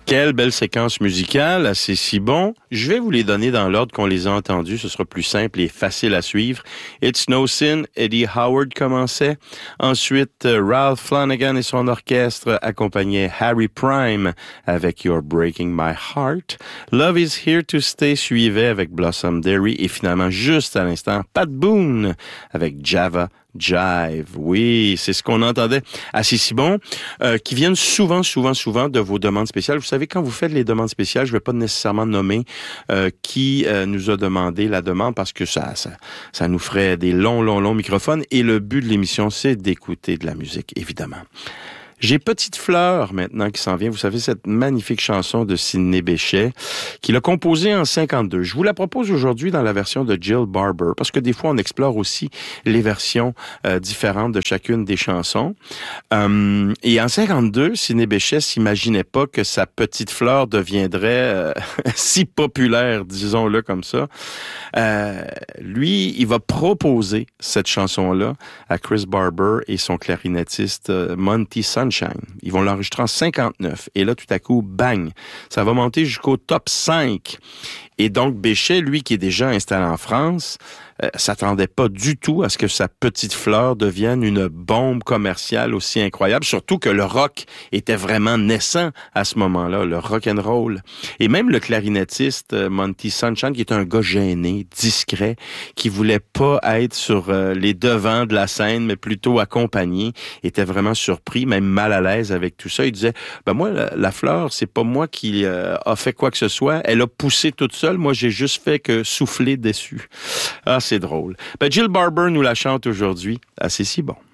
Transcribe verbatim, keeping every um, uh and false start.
Quelle belle séquence musicale, c'est si bon. Je vais vous les donner dans l'ordre qu'on les a entendus, ce sera plus simple et facile à suivre. It's No Sin, Eddie Howard commençait. Ensuite, Ralph Flanagan et son orchestre accompagnaient Harry Prime avec You're Breaking My Heart. Love Is Here to Stay suivait avec Blossom Derry et finalement, juste à l'instant, Pat Boone avec Java Jive. Oui, c'est ce qu'on entendait à C'est si bon, euh, qui viennent souvent, souvent, souvent de vos demandes spéciales. Vous savez, quand vous faites les demandes spéciales, je ne vais pas nécessairement nommer euh, qui euh, nous a demandé la demande parce que ça, ça, ça nous ferait des longs, longs, longs microphones. Et le but de l'émission, c'est d'écouter de la musique, évidemment. J'ai Petite Fleur maintenant qui s'en vient. Vous savez, cette magnifique chanson de Sidney Bechet qu'il a composée en cinquante-deux. Je vous la propose aujourd'hui dans la version de Jill Barber parce que des fois, on explore aussi les versions euh, différentes de chacune des chansons. Euh, et en cinquante-deux, Sidney Bechet s'imaginait pas que sa Petite Fleur deviendrait euh, si populaire, disons-le comme ça. Euh, lui, il va proposer cette chanson-là à Chris Barber et son clarinettiste euh, Monty Sunshine. Ils vont l'enregistrer en cinquante-neuf. Et là, tout à coup, bang, ça va monter jusqu'au top cinq. Et donc, Bechet, lui, qui est déjà installé en France, euh, s'attendait pas du tout à ce que sa Petite Fleur devienne une bombe commerciale aussi incroyable, surtout que le rock était vraiment naissant à ce moment-là, le rock and roll. Et même le clarinettiste euh, Monty Sunshine, qui est un gars gêné, discret, qui voulait pas être sur euh, les devants de la scène, mais plutôt accompagné, était vraiment surpris, même mal à l'aise avec tout ça. Il disait, ben moi, la, la fleur, c'est pas moi qui euh, a fait quoi que ce soit, elle a poussé toute seule. Moi, j'ai juste fait que souffler dessus. Ah, c'est drôle. Ben, Jill Barber nous la chante aujourd'hui. Ah, c'est si bon.